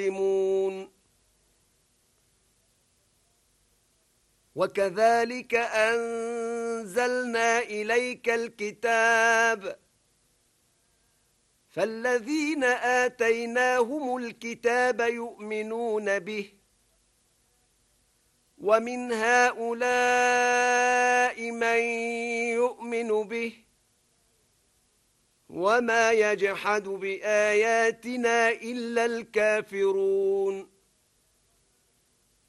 وكذلك أنزلنا إليك الكتاب فالذين آتيناهم الكتاب يؤمنون به ومن هؤلاء من يؤمن به وما يجحد بآياتنا إلا الكافرون